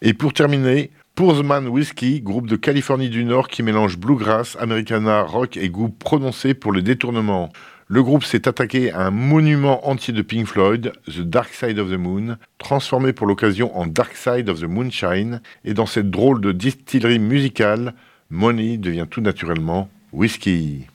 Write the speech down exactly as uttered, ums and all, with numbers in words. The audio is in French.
Et pour terminer, Poorsman Whiskey, groupe de Californie du Nord qui mélange bluegrass, americana, rock et goût prononcé pour le détournement. Le groupe s'est attaqué à un monument entier de Pink Floyd, The Dark Side of the Moon, transformé pour l'occasion en Dark Side of the Moonshine, et dans cette drôle de distillerie musicale, Money devient tout naturellement whisky.